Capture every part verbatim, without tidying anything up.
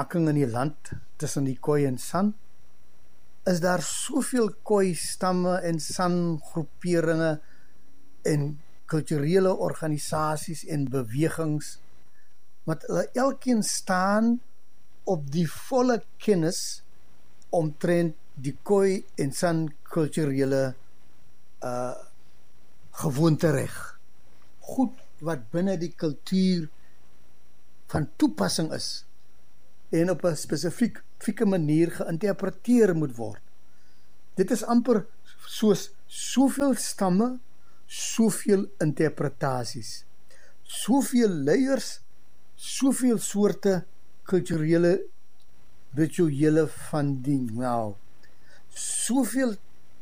bewaking in die land tussen die Khoi en San, is daar soveel Khoi stamme en San groeperinge en kulturele organisasies en bewegings, wat hulle elkeen staan op die volle kennis omtrent die Khoi en San kulturele uh, gewoontereg. Goed wat binne die kultuur van toepassing is en op 'n spesifieke manier geïnterpreteer moet word. Dit is amper soos soveel stamme, soveel interpretasies, soveel leiers, soveel soorte kulturele rituele van die nou, soveel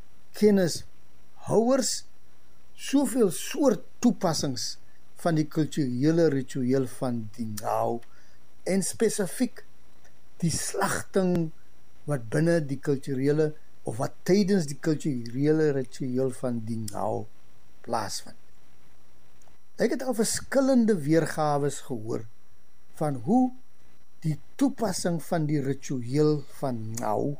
kennishouers, soveel soort toepassings van die kulturele ritueel van die nou, en spesifiek die slagting wat binne die kulturele, of wat tydens die kulturele ritueel van die nou plaasvind. Ek het al verskillende weergawes gehoor van hoe die toepassing van die ritueel van nou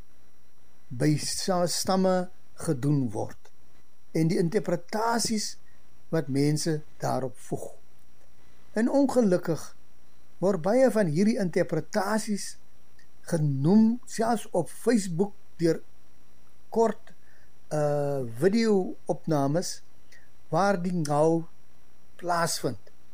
by stamme gedoen word en die interpretasies wat mense daarop voeg. En ongelukkig word baie van hierdie interpretasies genoem, selfs op Facebook deur kort uh, video-opnames waar die nou plaasvind.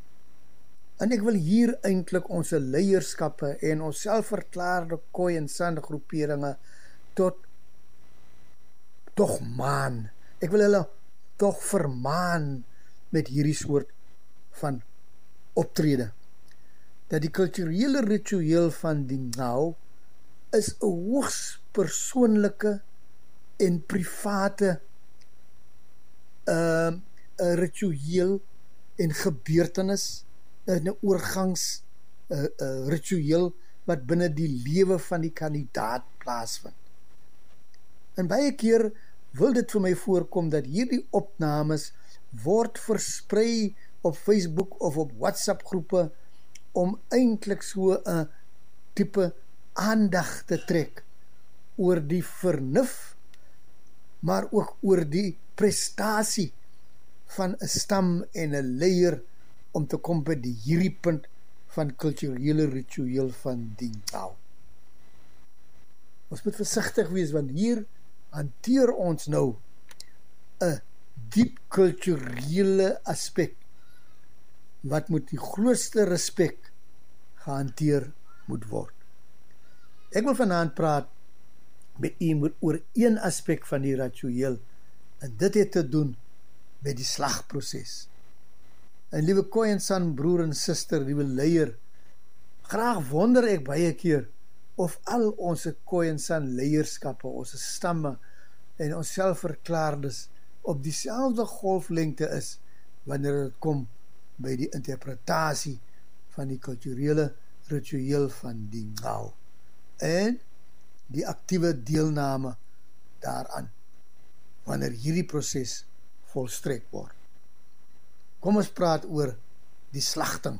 En ek wil hier eintlik ons leierskappe en ons selfverklaarde Khoi en San groeperinge tot tog maan. Ek wil hulle tog vermaan met hierdie soort van optrede. Dat die kulturele ritueel van die nou is 'n hoogs persoonlike en private uh, ritueel en gebeurtenis, 'n oorgangs uh, uh, ritueel wat binne die lewe van die kandidaat plaasvind. En baie keer wil dit vir my voorkom dat hierdie opnames word versprei op Facebook of op WhatsApp groepe om eintlik so 'n tipe aandag te trek oor die vernuf, maar ook oor die prestasie van 'n stam en 'n leier om te kom by die hierdie punt van kulturele ritueel van die nou. Ons moet versigtig wees, want hier hanteer ons nou 'n diep kulturele aspek wat met die grootste respek gehanteer moet word. Ek wil vanaand praat met u oor een aspek van die ritueel, en dit het te doen met die slagproses. En liewe Khoi en San broer en suster, liewe leier, graag wonder ek baie keer of al ons Khoi en San leierskappe, ons stamme en ons selfverklaardes op dieselfde golflengte is wanneer dit kom by die interpretasie van die kulturele ritueel van die nou en die aktiewe deelname daaraan wanneer hierdie proses volstrek word. Kom ons praat oor die slagting.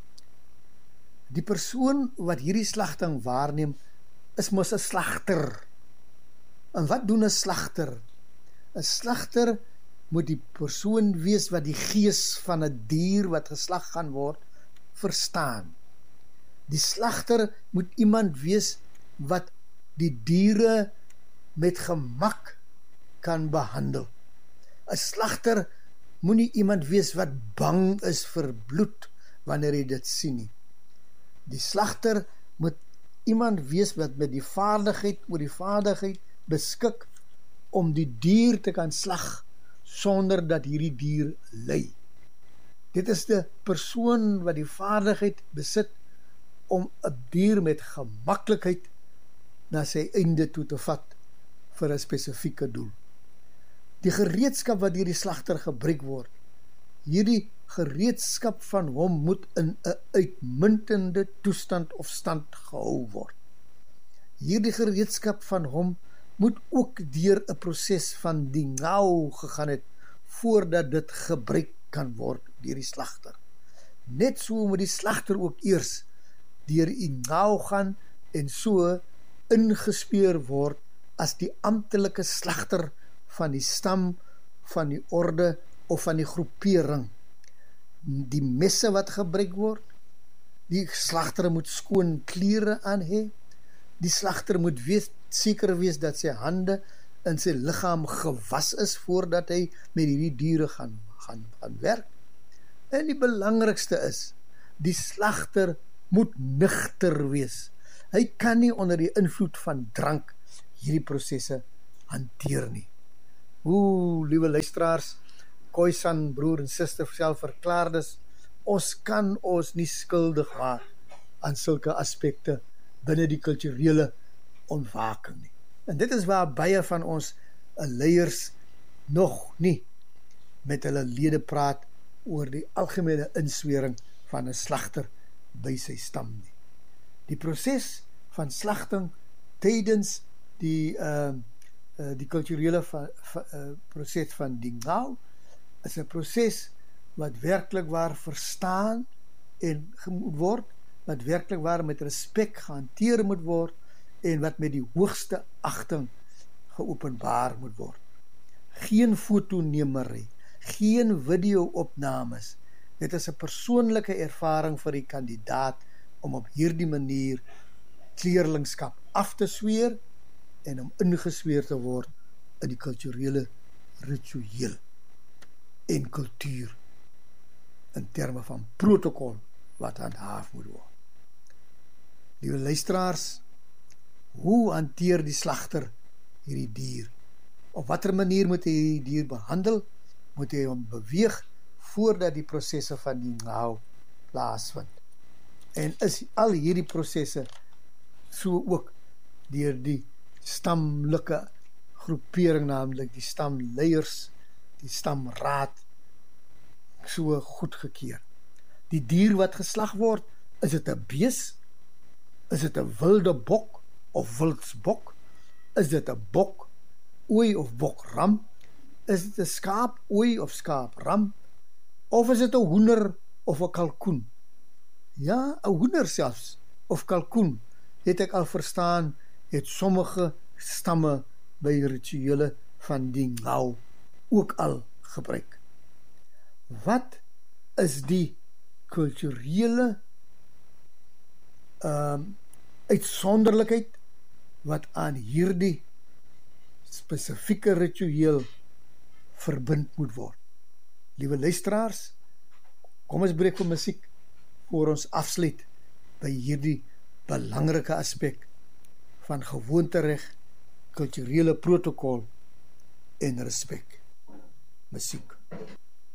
Die persoon wat hierdie slagting waarneem is mos 'n slagter. En wat doen 'n slagter? 'n Slagter moet die persoon wees wat die gees van 'n dier wat geslag gaan word verstaan. Die slagter moet iemand wees wat die diere met gemak kan behandel. 'n Slagter moet nie iemand wees wat bang is vir bloed wanneer hy dit sien nie. Die slagter moet iemand wees wat met die vaardigheid oor die vaardigheid beskik om die dier te kan slag sonder dat hierdie dier ly. Dit is die persoon wat die vaardigheid besit om 'n dier met gemaklikheid na sy einde toe te vat vir 'n spesifieke doel. Die gereedskap wat deur die slagter gebruik word, hierdie gereedskap van hom moet in 'n uitmuntende toestand of stand gehou word. Hierdie gereedskap van hom moet ook deur 'n proses van die nou gegaan het voordat dit gebruik kan word deur die slagter. Net so moet die slagter ook eers deur die ngao gaan en so ingespeur word as die amptelike slagter van die stam, van die orde of van die groepering. Die messe wat gebruik word, die slagter moet skoon klere aan hê, die slagter moet wees, seker wees dat sy hande in sy liggaam gewas is voordat hy met hierdie diere gaan, gaan, gaan werk. En die belangrikste is, die slagter moet nigter wees. Hy kan nie onder die invloed van drank hierdie prosesse hanteer nie. Oeh, liewe luisteraars, Khoisan, broer en suster, selfverklaardes, ons kan ons nie skuldig maak aan sulke aspekte binne die kulturele ontwaking nie. En dit is waar baie van ons leiers nog nie met hulle lede praat oor die algemene inswering van 'n slagter by sy stam nie. Die proses van slagting tydens die uh, uh, die kulturele va, va, uh, proses van die ngao is 'n proses wat werklik waar verstaan en moet word, wat werklik waar met respek gehanteer moet word en wat met die hoogste agting geopenbaar moet word. Geen fotonemery, geen video-opnames. Dit is 'n persoonlike ervaring vir die kandidaat om op hierdie manier kleerlingskap af te sweer en om ingesweer te word in die kulturele ritueel en kultuur in terme van protokol wat handhaaf moet word. Liewe luisteraars, hoe hanteer die slagter hierdie dier? Op watter manier moet hy hierdie dier behandel? Moet hy hom beweeg voordat die prosesse van die ngao plaasvind? En is al hierdie prosesse so ook deur die stamlike groepering, naamlik die stamleiers, die stamraad, so goedgekeur? Die dier wat geslag word, is dit 'n bees? Is dit 'n wilde bok of wildsbok? Is dit 'n bok, ooi of bokram? Is dit 'n skaap, ooi of skaapram? Of is dit 'n hoender of 'n kalkoen? Ja, 'n hoender selfs, of kalkoen, het ek al verstaan, het sommige stamme by rituele van die ngao ook al gebruik. Wat is die kulturele um, uitsonderlikheid wat aan hierdie spesifieke ritueel verbind moet word? Liewe luisteraars, kom ons breek vir musiek voor ons afsluit by hierdie belangrike aspek van gewoontereg, kulturele protokol en respek. Musiek.